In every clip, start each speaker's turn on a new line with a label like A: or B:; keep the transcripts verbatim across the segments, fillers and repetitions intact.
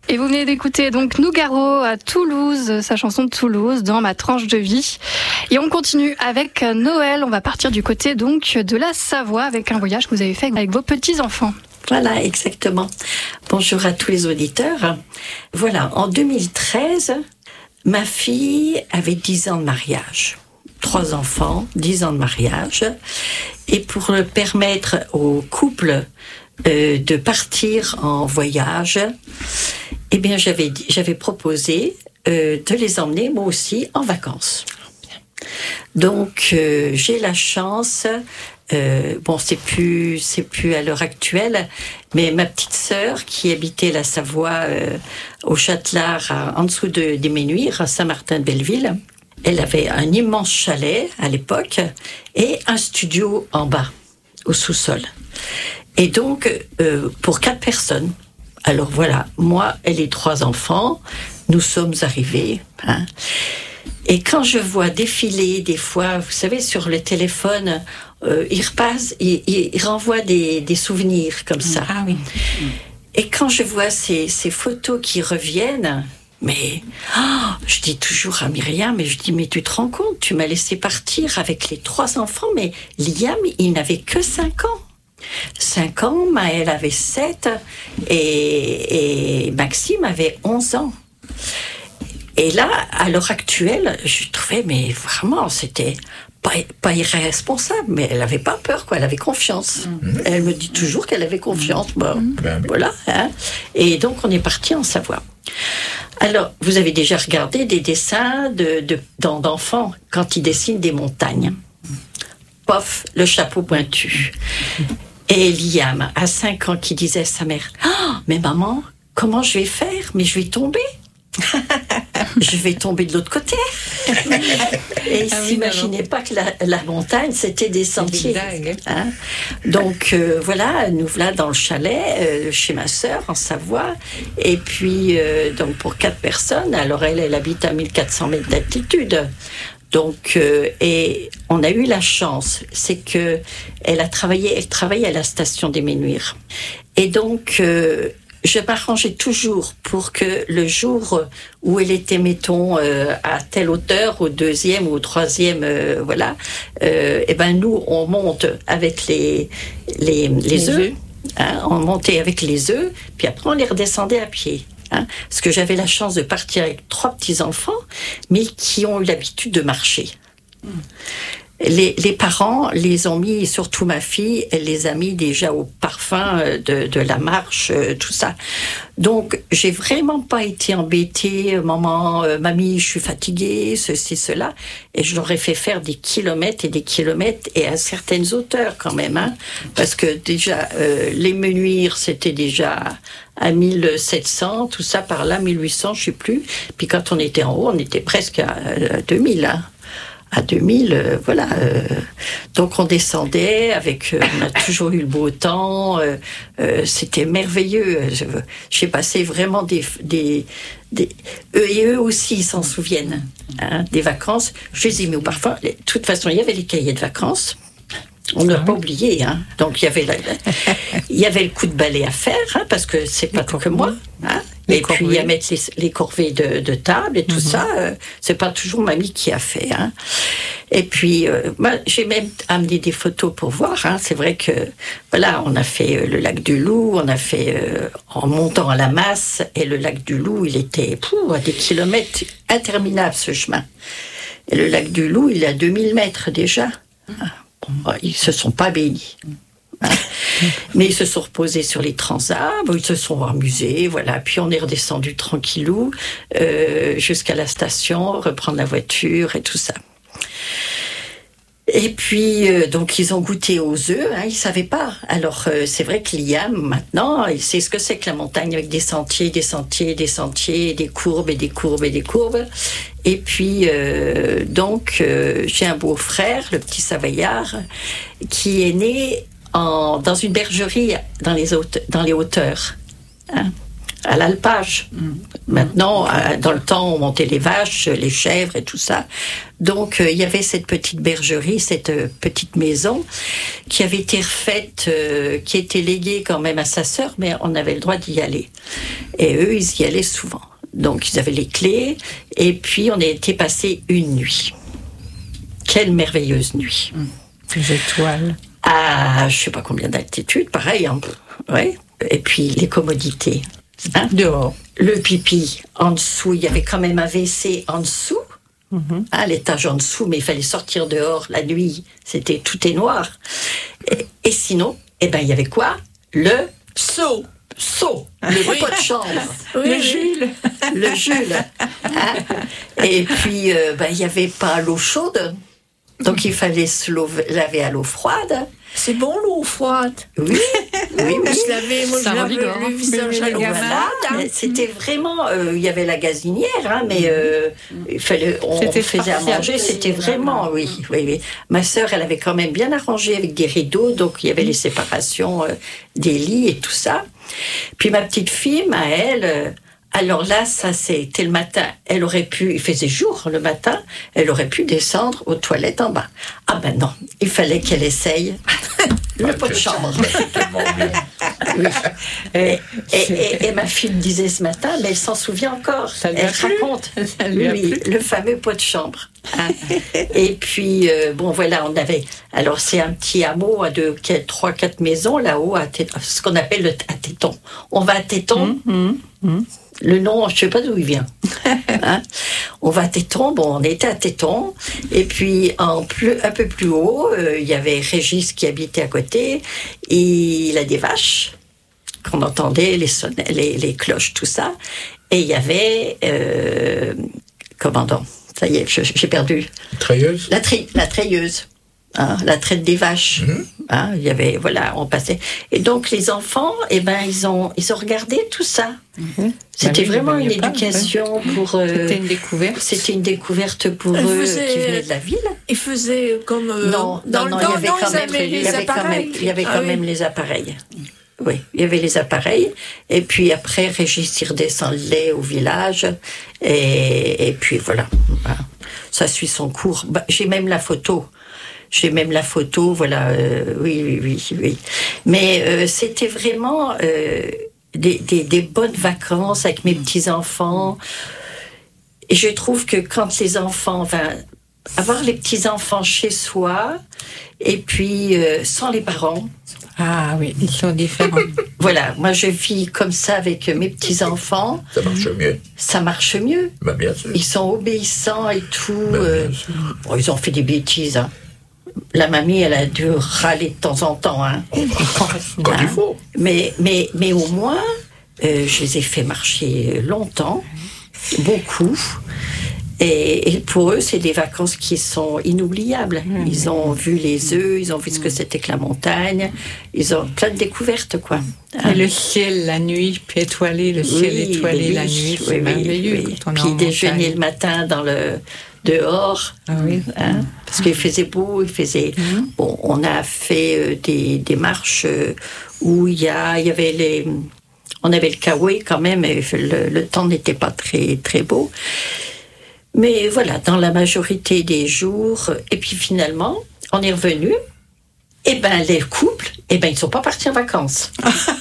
A: Et vous venez d'écouter donc Nougaro à Toulouse, sa chanson de Toulouse dans Ma tranche de vie. Et on continue avec Noël. On va partir du côté donc de la Savoie avec un voyage que vous avez fait avec vos petits-enfants.
B: Voilà, exactement. Bonjour à tous les auditeurs. Voilà, en deux mille treize, ma fille avait dix ans de mariage. Trois enfants, dix ans de mariage. Et pour permettre au couple euh, de partir en voyage, eh bien, j'avais, j'avais proposé euh, de les emmener, moi aussi, en vacances. Donc, euh, j'ai la chance... Euh, bon, c'est plus, c'est plus à l'heure actuelle, mais ma petite sœur qui habitait la Savoie euh, au Châtelard, à, en dessous de, des Ménuires, à Saint-Martin-de-Belleville, elle avait un immense chalet à l'époque et un studio en bas, au sous-sol. Et donc, euh, pour quatre personnes. Alors voilà, moi et les trois enfants, nous sommes arrivés. Hein. Et quand je vois défiler des fois, vous savez, sur le téléphone, euh, il repasse, il, il, il renvoie des, des souvenirs comme ça.
C: Ah oui.
B: Et quand je vois ces, ces photos qui reviennent, mais oh, je dis toujours à Myriam, mais je dis, mais tu te rends compte, tu m'as laissé partir avec les trois enfants, mais Liam, il n'avait que cinq ans. Cinq ans, Maëlle avait sept et, et Maxime avait onze ans. Et là, à l'heure actuelle, je trouvais, mais vraiment, c'était pas, pas irresponsable, mais elle avait pas peur, quoi. Elle avait confiance. Mmh. Elle me dit toujours qu'elle avait confiance. Bon, mmh. ben, voilà. Hein. Et donc, on est parti en Savoie. Alors, vous avez déjà regardé des dessins de, de, d'enfants quand ils dessinent des montagnes. Pof, le chapeau pointu. Et Liam, à cinq ans, qui disait à sa mère, oh, mais maman, comment je vais faire? Mais je vais tomber. Je vais tomber de l'autre côté. Et il ah s'imaginait oui, pas que la, la montagne, c'était des sentiers. Hein. Donc euh, voilà, nous voilà dans le chalet euh, chez ma sœur en Savoie. Et puis euh, donc pour quatre personnes. Alors elle, elle habite à mille quatre cents mètres d'altitude. Donc euh, et on a eu la chance, c'est que elle a travaillé, elle travaille à la station des Ménuires. Et donc euh, je m'arrangeais toujours pour que le jour où elle était, mettons, euh, à telle hauteur, au deuxième ou au troisième, euh, voilà, euh, et ben nous, on monte avec les les, les, les œufs, œufs. Hein, on montait avec les œufs, puis après on les redescendait à pied. Hein, parce que j'avais la chance de partir avec trois petits-enfants, mais qui ont eu l'habitude de marcher. Mmh. Les, les parents les ont mis, surtout ma fille, elle les a mis déjà au parfum de, de la marche, tout ça. Donc, j'ai vraiment pas été embêtée, maman, euh, mamie, je suis fatiguée, ceci, cela. Et je leur ai fait faire des kilomètres et des kilomètres, et à certaines hauteurs quand même, hein, parce que déjà, euh, les Ménuires, c'était déjà à mille sept cents, tout ça par là, mille huit cents, je sais plus. Puis quand on était en haut, on était presque à, à deux mille, hein. À deux mille, euh, voilà. Euh, donc on descendait avec, euh, on a toujours eu le beau temps. Euh, euh, c'était merveilleux. J'ai passé vraiment des, des, des, eux et eux aussi ils s'en souviennent. Hein, des vacances. Je les ai mis au parfum. De toute façon, il y avait les cahiers de vacances. On n'a pas oublié, hein. Donc il y avait la, il y avait le coup de balai à faire, hein, parce que c'est pas tout que moi. Hein. Et puis corvées. À mettre les, les corvées de, de table et tout mm-hmm. ça, euh, c'est pas toujours mamie qui a fait. Hein. Et puis, euh, moi, j'ai même amené des photos pour voir. Hein. C'est vrai que, voilà, on a fait euh, le lac du Loup, on a fait euh, en montant à la Masse, et le lac du Loup, il était pouh, à des kilomètres interminables ce chemin. Et le lac du Loup, il est à deux mille mètres déjà. Bon, ils se sont pas bénis. Hein. Mais ils se sont reposés sur les transats, ils se sont amusés, voilà. Puis on est redescendu tranquillou euh, jusqu'à la station, reprendre la voiture et tout ça. Et puis, euh, donc, ils ont goûté aux œufs, hein, ils savaient pas. Alors, euh, c'est vrai que Liam, maintenant, il sait ce que c'est que la montagne avec des sentiers, des sentiers, des sentiers, des courbes et des courbes et des courbes. Et puis, euh, donc, euh, j'ai un beau-frère, le petit Savoyard, qui est né en, dans une bergerie dans les, haute, dans les hauteurs, hein, à l'alpage. Mmh. Maintenant, euh, dans le temps, on montait les vaches, les chèvres et tout ça. Donc, euh, il y avait cette petite bergerie, cette euh, petite maison qui avait été refaite, euh, qui était léguée quand même à sa sœur, mais on avait le droit d'y aller. Et eux, ils y allaient souvent. Donc, ils avaient les clés. Et puis, on a été passé une nuit. Quelle merveilleuse nuit.
C: Les étoiles.
B: À je ne sais pas combien d'altitude, pareil. Hein. Ouais. Et puis, les commodités. Hein?
C: Dehors.
B: Le pipi en dessous. Il y avait quand même un W C en dessous. Mm-hmm. À l'étage en dessous, mais il fallait sortir dehors la nuit. C'était tout est noir. Et, et sinon, eh ben, il y avait quoi? Le seau. Seau, le oui. pot de chambre,
C: oui, le Jules,
B: le Jules. Hein? Et puis, euh, ben, il n'y avait pas l'eau chaude, donc il fallait se laver à l'eau froide.
D: C'est bon l'eau froide.
B: Oui, oui, oui.
D: Se laver, moi, je lave le, le visage à l'eau froide.
B: C'était vraiment, euh, il y avait la gazinière, hein, mais euh, il fallait, on, on faisait à manger. C'était vraiment, oui, oui, oui. Ma sœur, elle avait quand même bien arrangé avec des rideaux, donc il y avait les séparations euh, des lits et tout ça. Puis ma petite fille, à elle, euh, alors là, ça c'était le matin. Elle aurait pu, il faisait jour le matin, elle aurait pu descendre aux toilettes en bas. Ah ben non, il fallait qu'elle essaye le pot de chambre. Oui. Et, et, et, et ma fille me disait ce matin, mais elle s'en souvient encore.
C: Ça
B: elle raconte, oui, le fameux pot de chambre. Hein. Et puis euh, bon voilà, on avait. Alors c'est un petit hameau de trois, quatre maisons là-haut, à Téton, ce qu'on appelle le, à Téton. On va à Téton. Mmh, mmh. Le nom, je ne sais pas d'où il vient. Hein? On va à Téton, bon, on était à Téton, et puis en plus, un peu plus haut, euh, il y avait Régis qui habitait à côté, et il a des vaches, qu'on entendait, les, sonne- les, les cloches, tout ça, et il y avait, euh, commandant, ça y est, je, j'ai perdu.
E: Treilleuse
B: La, tri- la treilleuse. Hein, la traite des vaches. Mmh. Hein, il y avait, voilà, on passait. Et donc les enfants, eh ben, ils ont, ils ont regardé tout ça. Mmh. C'était bah oui, vraiment une éducation pas, pour. Euh,
C: c'était une découverte.
B: C'était une découverte pour Elle eux faisait, qui venaient de la ville.
D: Ils faisaient comme. Euh,
B: non,
D: dans
B: non,
D: le
B: non, il y avait
D: non,
B: quand même, il y avait quand même, il y avait quand ah, même oui. les appareils. Oui, il y avait les appareils. Et puis après, Régis, il redescendait au village. Et, et puis voilà. Ça suit son cours. Bah, j'ai même la photo. J'ai même la photo, voilà, euh, oui, oui, oui, oui. Mais euh, c'était vraiment euh, des, des, des bonnes vacances avec mes petits-enfants. Et je trouve que quand les enfants, enfin, avoir les petits-enfants chez soi, et puis euh, sans les parents.
C: Ah oui, ils sont différents.
B: Voilà, moi je vis comme ça avec mes petits-enfants.
E: Ça marche mieux.
B: Ça marche mieux.
E: Ben, bien sûr.
B: Ils sont obéissants et tout.
E: Ben,
B: euh, bon, ils ont fait des bêtises, hein. La mamie, elle a dû râler de temps en temps. Hein.
E: Quand hein. il faut.
B: Mais, mais, mais au moins, euh, je les ai fait marcher longtemps, beaucoup. Et, et pour eux, c'est des vacances qui sont inoubliables. Ils ont vu les œufs, ils ont vu ce que c'était que la montagne. Ils ont plein de découvertes, quoi.
C: Et le ciel, la nuit, puis étoilé, le ciel oui, étoilé oui, la nuit, c'est oui, merveilleux.
B: Oui. Quand on puis déjeuner le matin dans le... dehors,
C: ah oui.
B: hein, parce qu'il faisait beau, il faisait. Mm-hmm. Bon, on a fait euh, des, des marches euh, où il y a, il y avait les, on avait le kawaii quand même, et le, le temps n'était pas très très beau. Mais voilà, dans la majorité des jours, et puis finalement, on est revenu. Et ben les couples, et ben ils sont pas partis en vacances.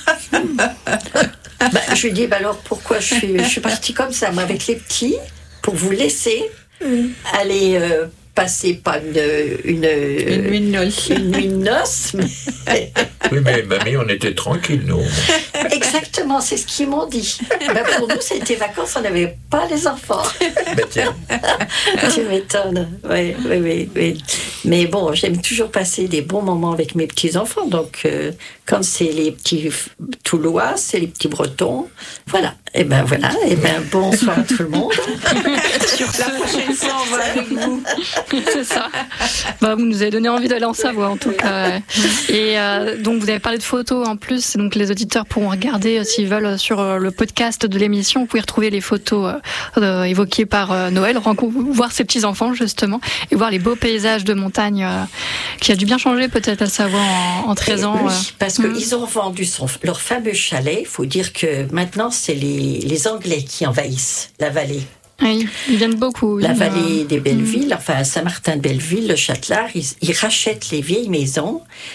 B: ben, je lui dis, ben alors pourquoi je suis, je suis partie comme ça, moi avec les petits, pour vous laisser. Mmh. Aller euh, passer pas une, une,
C: une nuit de noces.
B: Une nuit de noces. Mais...
E: oui, mais mamie, on était tranquilles, nous.
B: Exactement, c'est ce qu'ils m'ont dit. Ben, pour nous, c'était vacances, on n'avait pas les enfants.
E: Ben, tiens.
B: Tu m'étonnes. Oui, oui, oui, oui. Mais bon, j'aime toujours passer des bons moments avec mes petits-enfants. Donc, euh, quand c'est les petits Toulois, c'est les petits Bretons. Voilà. Et ben voilà. Et ben bonsoir à tout le monde.
D: Sur la prochaine fois, on va avec vous.
A: C'est ça. Bah, vous nous avez donné envie d'aller en Savoie, en tout cas. Et euh, donc, vous avez parlé de photos en plus. Donc, les auditeurs pourront regarder, euh, s'ils veulent, sur euh, le podcast de l'émission. Vous pouvez retrouver les photos euh, évoquées par euh, Noël, voir ses petits-enfants, justement, et voir les beaux paysages de montagne euh, qui a dû bien changer, peut-être, la Savoie en, en treize ans.
B: Oui,
A: euh.
B: parce mmh. qu'ils ont vendu son, leur fameux chalet. Il faut dire que maintenant, c'est les, les Anglais qui envahissent la vallée.
A: Oui, ils viennent beaucoup. Oui.
B: La vallée des Bellevilles, enfin Saint-Martin-de-Belleville, le Châtelard, ils, ils rachètent les vieilles maisons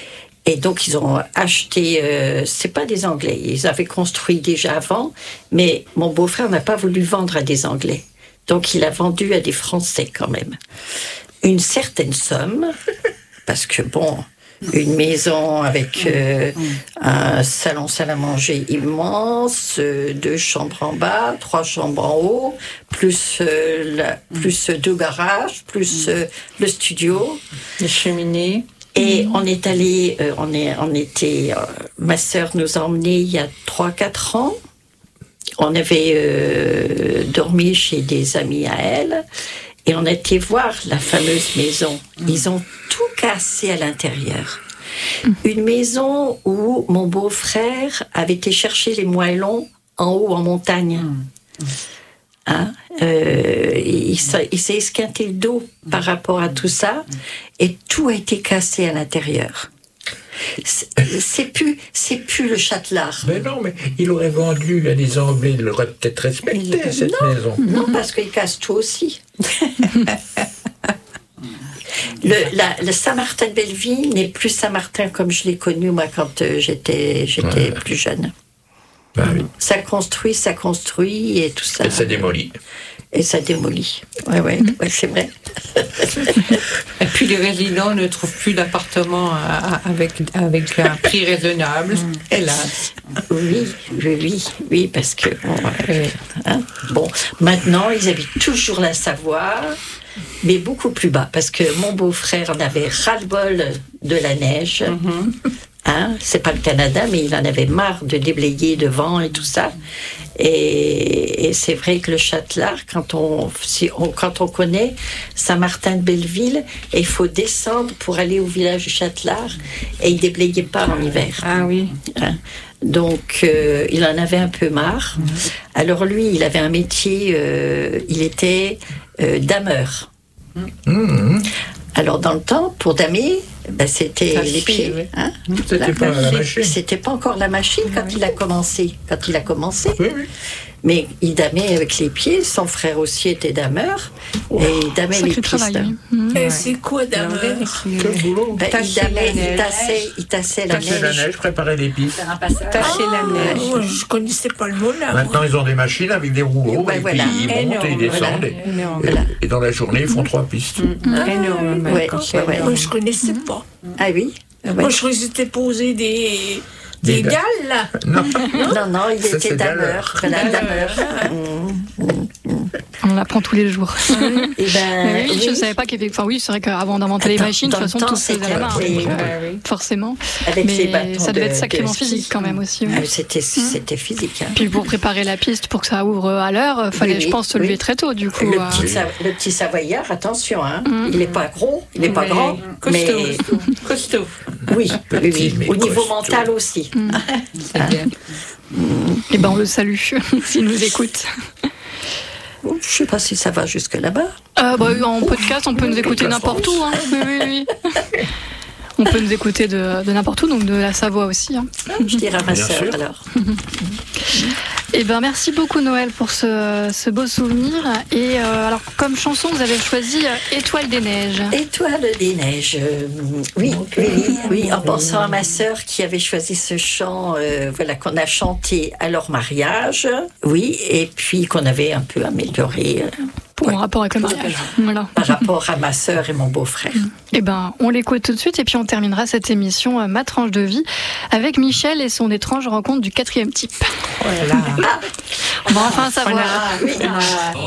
B: Et donc, ils ont acheté, euh, c'est pas des Anglais, ils avaient construit déjà avant, mais mon beau-frère n'a pas voulu vendre à des Anglais. Donc, il a vendu à des Français quand même. Une certaine somme, parce que bon, une maison avec euh, un salon salle à manger immense, euh, deux chambres en bas, trois chambres en haut, plus, euh, la, plus deux garages, plus euh, le studio.
C: Les cheminées.
B: Et on est allé, euh, on, est, on était, euh, ma sœur nous a emmenés il y a trois quatre ans. On avait euh, dormi chez des amis à elle et on a été voir la fameuse maison. Ils ont tout cassé à l'intérieur. Une maison où mon beau-frère avait été chercher les moellons en haut en montagne. Hein, euh, il, s'est, il s'est esquinté le dos par rapport à tout ça et tout a été cassé à l'intérieur. C'est, c'est plus, c'est plus le Châtelard.
E: Mais non, mais il aurait vendu à des Anglais, il aurait peut-être respecté cette
B: non,
E: maison.
B: Non, parce qu'il casse tout aussi. Le, la, le Saint-Martin-de-Belleville n'est plus Saint-Martin comme je l'ai connu moi quand euh, j'étais, j'étais
E: ouais.
B: plus jeune.
E: Bah, oui.
B: Ça construit, ça construit et tout ça.
E: Et ça démolit.
B: Et ça démolit. Ouais, ouais, ouais, c'est vrai.
C: Et puis les résidents ne trouvent plus d'appartement avec, avec un prix raisonnable, hélas.
B: Oui, oui, oui, oui, parce que bon, euh, hein, bon, maintenant ils habitent toujours la Savoie, mais beaucoup plus bas, parce que mon beau-frère en avait ras-le-bol de la neige. Mm-hmm. Hein, c'est pas le Canada, mais il en avait marre de déblayer devant et tout ça. Et, et c'est vrai que le Châtelard, quand on, si on, quand on connaît Saint-Martin-de-Belleville, il faut descendre pour aller au village du Châtelard et il déblayait pas en hiver.
C: Ah oui.
B: Hein, donc euh, il en avait un peu marre. Mmh. Alors lui, il avait un métier, euh, il était euh, dameur. Mmh. Alors dans le temps, pour damer, ben, c'était les pieds. Oui. Hein,
E: c'était la pas la machine.
B: C'était pas encore la machine quand oui. il a commencé. Quand il a commencé.
E: Oui, oui.
B: Mais il damait avec les pieds. Son frère aussi était dameur. Oh, et il damait les pistes.
D: Mmh. Et c'est quoi dameur?
E: Quel boulot?
B: Ben, il damait, il tassait, il tassait la neige.
E: Tasser la neige, préparer les pistes.
C: Tasser la neige.
D: Oh, je connaissais pas le mot là.
E: Maintenant, ils ont des machines avec des rouleaux. Ben, et voilà. puis ils montent et ils descendent. Voilà. Et, et dans la journée, ils font trois pistes.
C: Mmh. Ah, énorme.
B: Ouais, ouais, ouais.
D: Moi, je connaissais pas.
B: Ah oui?
D: Ouais. Moi, je croyais que c'était posé des... Des, des galles, là?
B: Non, non, non, il ça, était dameur. Voilà, dameur.
A: On l'apprend tous les jours.
B: Et ben,
A: oui, oui. Je ne savais pas qu'effectivement, enfin oui, c'est vrai qu'avant d'inventer les machines, de toute façon, tout se faisait à la main. Les... Euh, forcément. Avec mais les ça devait être sacrément de physique quand même aussi. Oui.
B: Ah, c'était, c'était physique. Hein.
A: Puis pour préparer la piste, pour que ça ouvre à l'heure, il fallait, oui, je pense, se lever oui. très tôt, du coup.
B: Le,
A: euh...
B: petit, sa... le petit Savoyard, attention, hein, mm. il n'est pas gros, il n'est pas grand,
C: costaud.
B: mais
C: costaud.
B: Oui, oui, oui. Au niveau costaud. Mental aussi.
A: Mm. Ah. Et ben on le salue s'il nous écoute.
B: Je ne sais pas si ça va jusque là-bas.
A: Euh, bah, en podcast, on peut nous écouter n'importe où. Hein. Oui, oui, oui. On peut nous écouter de, de n'importe où, donc de la Savoie aussi. Hein.
B: Je dirais à ma sœur alors.
A: Eh ben, merci beaucoup Noël pour ce, ce beau souvenir. Et euh, alors, comme chanson, vous avez choisi euh, Étoile des neiges.
B: Étoile des neiges, euh, oui, oui, oui, oui, en pensant à ma sœur qui avait choisi ce chant, euh, voilà, qu'on a chanté à leur mariage, oui, et puis qu'on avait un peu amélioré. Euh,
A: Pour ouais. un rapport avec le mariage. Voilà.
B: Par rapport à ma sœur et mon beau-frère.
A: Eh ben, on l'écoute tout de suite et puis on terminera cette émission euh, Ma tranche de vie avec Michel et son étrange rencontre du quatrième type.
C: Voilà.
A: On va enfin savoir.
B: Voilà. Oui.